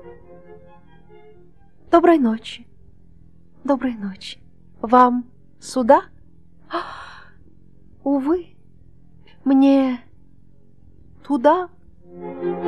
Доброй ночи, доброй ночи. Вам сюда? Увы, мне туда.